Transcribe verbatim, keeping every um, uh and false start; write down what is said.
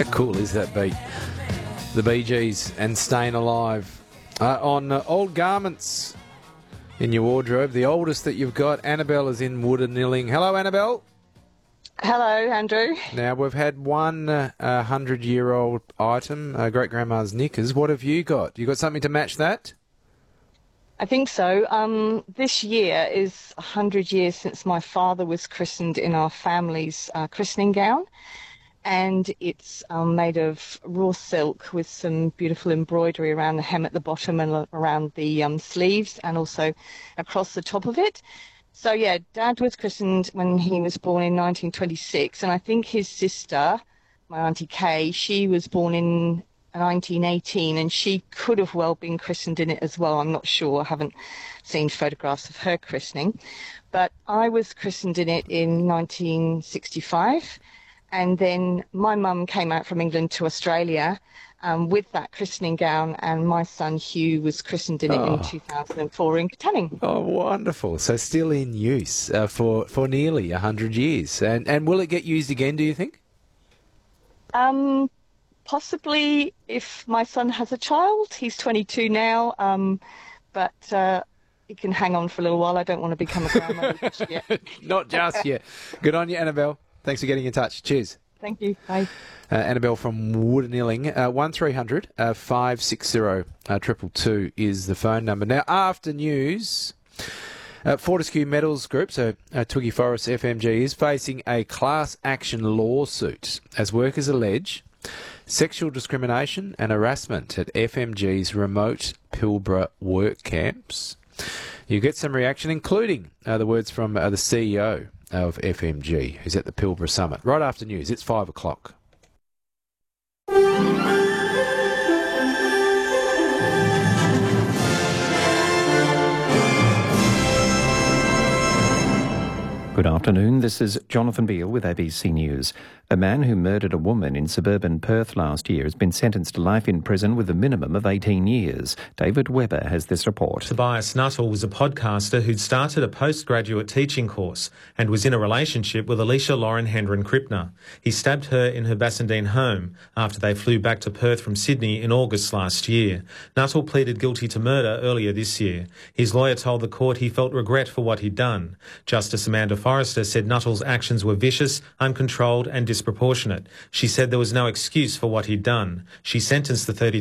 How cool is that beat? The Bee Gees and Staying Alive. Uh, on uh, old garments in your wardrobe, the oldest that you've got, Annabelle is in Woodanilling. Hello, Annabelle. Hello, Andrew. Now, we've had one uh, hundred-year-old item, uh, great-grandma's knickers. What have you got? You got something to match that? I think so. Um, this year is one hundred years since my father was christened in our family's uh, christening gown. And it's um, made of raw silk with some beautiful embroidery around the hem at the bottom and around the um, sleeves and also across the top of it. So, yeah, Dad was christened when he was born in nineteen twenty-six, and I think his sister, my Auntie Kay, she was born in nineteen eighteen, and she could have well been christened in it as well. I'm not sure. I haven't seen photographs of her christening. But I was christened in it in nineteen sixty-five, and then my mum came out from England to Australia um, with that christening gown, and my son Hugh was christened in it Oh. in two thousand four in Katanning. Oh, wonderful. So still in use uh, for, for nearly one hundred years. And, and will it get used again, do you think? Um, possibly if my son has a child. He's twenty-two now, um, but uh, he can hang on for a little while. I don't want to become a grandmother just yet. Not just yet. Good on you, Annabelle. Thanks for getting in touch. Cheers. Thank you. Bye. Uh, Annabelle from Woodanilling. Uh, one three hundred five six zero two two two is the phone number. Now, after news, uh, Fortescue Metals Group, so uh, Twiggy Forrest F M G, is facing a class action lawsuit as workers allege sexual discrimination and harassment at F M G's remote Pilbara work camps. You get some reaction, including uh, the words from uh, the C E O of F M G, who's at the Pilbara Summit. Right after news, it's five o'clock. Good afternoon, this is Jonathan Beale with A B C News. A man who murdered a woman in suburban Perth last year has been sentenced to life in prison with a minimum of eighteen years. David Webber has this report. Tobias Nuttall was a podcaster who'd started a postgraduate teaching course and was in a relationship with Alicia Lauren Hendren Krippner. He stabbed her in her Bassendean home after they flew back to Perth from Sydney in August last year. Nuttall pleaded guilty to murder earlier this year. His lawyer told the court he felt regret for what he'd done. Justice Amanda Forrester said Nuttall's actions were vicious, uncontrolled and disproportionate. She said there was no excuse for what he'd done. She sentenced the thirty